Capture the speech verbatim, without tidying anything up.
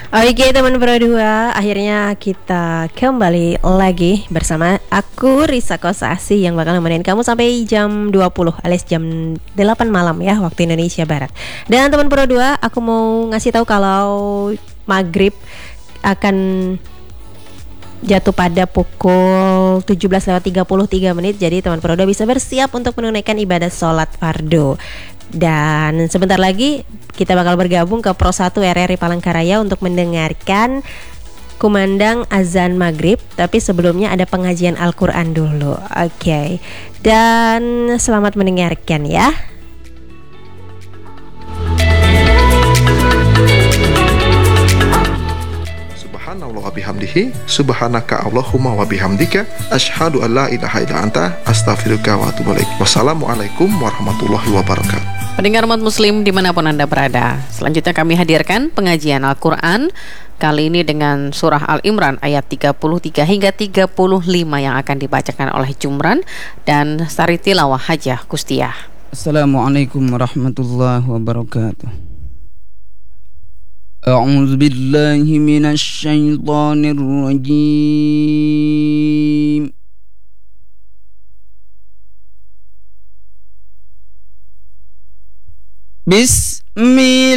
Oke teman Pro dua, akhirnya kita kembali lagi bersama aku Risa Kosasi yang bakal nemenin kamu sampai jam dua puluh alias jam delapan malam ya waktu Indonesia Barat. Dan teman Pro dua, aku mau ngasih tahu kalau maghrib akan jatuh pada pukul tujuh belas lewat tiga puluh tiga menit. Jadi teman Pro dua bisa bersiap untuk menunaikan ibadah sholat fardu. Dan sebentar lagi kita bakal bergabung ke Pro satu R R I Palangkaraya untuk mendengarkan kumandang azan maghrib. Tapi sebelumnya ada pengajian Al-Quran dulu. Oke okay. Dan selamat mendengarkan ya. Subhanallah wa bihamdihi, subhanaka Allahumma wa bihamdika, asyhadu an la ilaha illa anta, astaghfiruka wa atubu ilaik. Wassalamualaikum warahmatullahi wabarakatuh. Pendengar umat muslim dimanapun Anda berada, selanjutnya kami hadirkan pengajian Al-Quran kali ini dengan surah Al-Imran ayat tiga puluh tiga hingga tiga puluh lima yang akan dibacakan oleh Jumran dan Sari Tilawah Hajah Kustiah. Assalamualaikum warahmatullahi wabarakatuh. A'udzu billahi minasy syaithanir rajim. Bismillah